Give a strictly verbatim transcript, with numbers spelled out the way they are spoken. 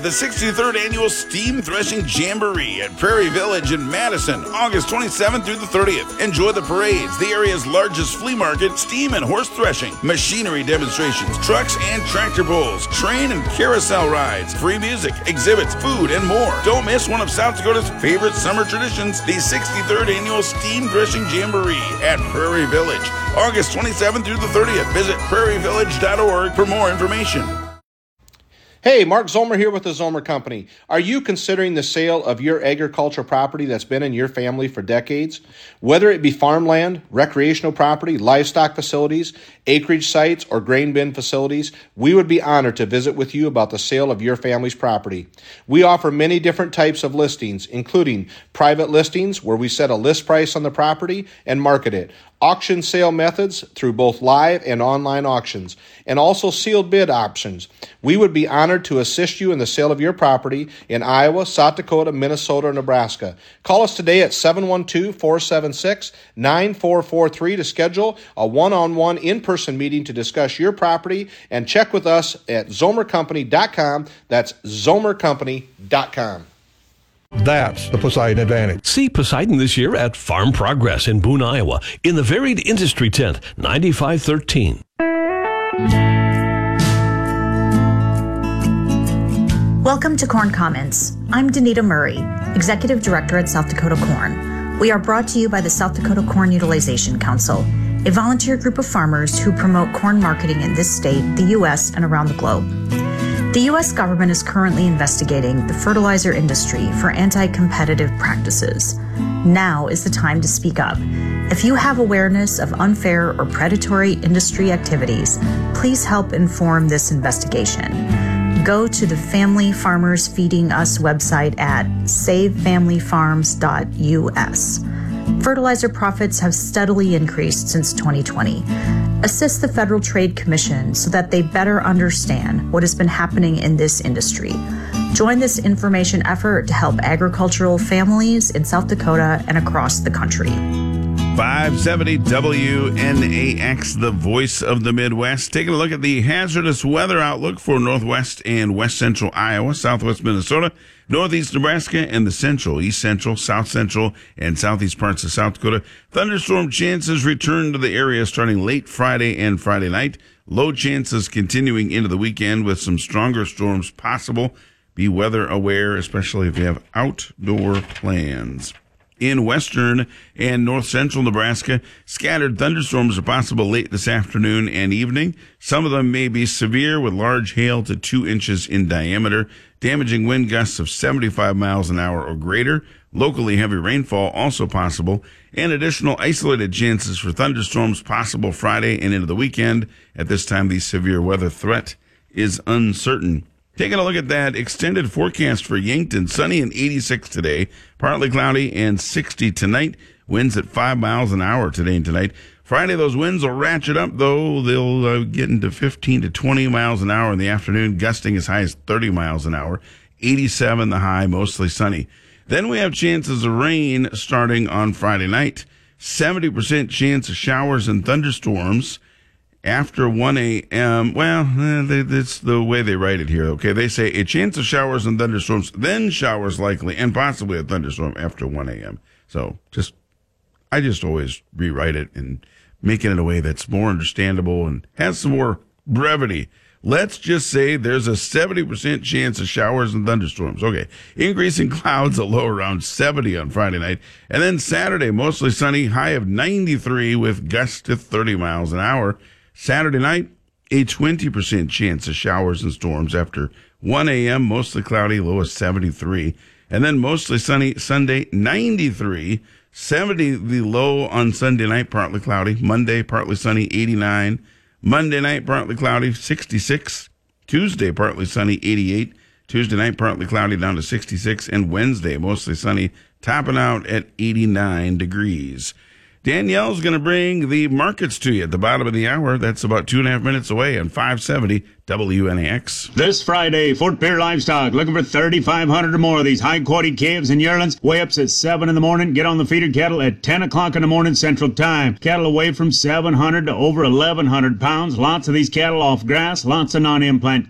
The sixty-third Annual Steam Threshing Jamboree at Prairie Village in Madison, August twenty-seventh through the thirtieth. Enjoy the parades, the area's largest flea market, steam and horse threshing, machinery demonstrations, trucks and tractor pulls, train and carousel rides, free music, exhibits, food, and more. Don't miss one of South Dakota's favorite summer traditions, the sixty-third Annual Steam Threshing Jamboree at Prairie Village, August twenty-seventh through the thirtieth. Visit prairie village dot org for more information. Hey, Mark Zomer here with the Zomer Company. Are you considering the sale of your agricultural property that's been in your family for decades? Whether it be farmland, recreational property, livestock facilities, acreage sites, or grain bin facilities, we would be honored to visit with you about the sale of your family's property. We offer many different types of listings, including private listings where we set a list price on the property and market it, auction sale methods through both live and online auctions, and also sealed bid options. We would be honored to assist you in the sale of your property in Iowa, South Dakota, Minnesota, or Nebraska. Call us today at seven one two, four seven six, nine four four three to schedule a one-on-one in-person meeting to discuss your property, and check with us at zomer company dot com. That's zomer company dot com. That's the Poseidon Advantage. See Poseidon this year at Farm Progress in Boone, Iowa, in the Varied Industry Tent, ninety-five thirteen. Welcome to Corn Comments. I'm Danita Murray, Executive Director at South Dakota Corn. We are brought to you by the South Dakota Corn Utilization Council, a volunteer group of farmers who promote corn marketing in this state, the U S, and around the globe. The U S government is currently investigating the fertilizer industry for anti-competitive practices. Now is the time to speak up. If you have awareness of unfair or predatory industry activities, please help inform this investigation. Go to the Family Farmers Feeding Us website at save family farms dot U S. Fertilizer profits have steadily increased since twenty twenty. Assist the Federal Trade Commission so that they better understand what has been happening in this industry. Join this information effort to help agricultural families in South Dakota and across the country. five seventy W N A X, the voice of the Midwest. Taking a look at the hazardous weather outlook for northwest and west central Iowa, southwest Minnesota, northeast Nebraska, and the central, east central, south central, and southeast parts of South Dakota. Thunderstorm chances return to the area starting late Friday and Friday night. Low chances continuing into the weekend with some stronger storms possible. Be weather aware, especially if you have outdoor plans. In western and north central Nebraska, scattered thunderstorms are possible late this afternoon and evening. Some of them may be severe with large hail to two inches in diameter, damaging wind gusts of seventy-five miles an hour or greater. Locally heavy rainfall also possible, and additional isolated chances for thunderstorms possible Friday and into the weekend. At this time, the severe weather threat is uncertain. Taking a look at that extended forecast for Yankton, sunny and eighty-six today, partly cloudy and sixty tonight. Winds at five miles an hour today and tonight. Friday, those winds will ratchet up, though. They'll uh, get into fifteen to twenty miles an hour in the afternoon, gusting as high as thirty miles an hour. eighty-seven the high, mostly sunny. Then we have chances of rain starting on Friday night. seventy percent chance of showers and thunderstorms after one a.m. Well, eh, that's the way they write it here, okay? They say a chance of showers and thunderstorms, then showers likely, and possibly a thunderstorm after one a.m. So just, I just always rewrite it and make it in a way that's more understandable and has some more brevity. Let's just say there's a seventy percent chance of showers and thunderstorms. Okay. Increasing clouds, a low around seventy on Friday night. And then Saturday, mostly sunny, high of ninety-three with gusts to thirty miles an hour. Saturday night, a twenty percent chance of showers and storms after one a.m., mostly cloudy, low of seventy-three. And then mostly sunny Sunday, ninety-three. seventy the low on Sunday night, partly cloudy. Monday, partly sunny, eighty-nine. Monday night, partly cloudy, sixty-six. Tuesday, partly sunny, eighty-eight. Tuesday night, partly cloudy, down to sixty-six. And Wednesday, mostly sunny, topping out at eighty-nine degrees. Danielle's going to bring the markets to you at the bottom of the hour. That's about two and a half minutes away on five seventy W N A X. This Friday, Fort Pierre Livestock looking for thirty-five hundred or more of these high-quality calves and yearlings. Weigh-ups at seven in the morning. Get on the feeder cattle at ten o'clock in the morning Central Time. Cattle away from seven hundred to over eleven hundred pounds. Lots of these cattle off grass. Lots of non-implant